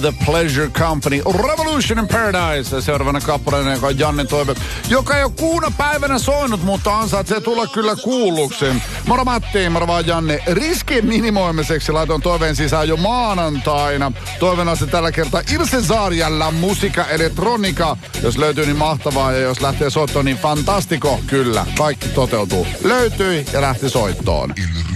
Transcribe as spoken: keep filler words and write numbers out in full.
The Pleasure Company, Revolution in Paradise. Seuraavana kappaleena, joka on Janne toive, joka ei ole kuuna päivänä soinut, mutta ansaitsee tulla kyllä kuulluksi. Moro Matti, moro vaan Janne. Riskien minimoimiseksi laitoin toiveen sisään jo maanantaina. Toiveena se tällä kertaa Ilse Saarjalla Musica Electronica. Jos löytyy, niin mahtavaa, ja jos lähtee soittoon, niin fantastiko. Kyllä, kaikki toteutuu. Löytyi ja lähti soittoon.